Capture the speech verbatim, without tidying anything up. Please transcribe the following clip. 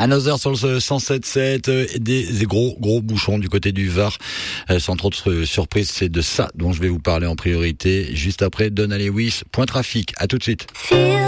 À neuf heures sur le cent sept sept, des, des gros gros bouchons du côté du Var. Euh, sans trop de surprise, c'est de ça dont je vais vous parler en priorité. Juste après Donna Lewis, point trafic. À tout de suite.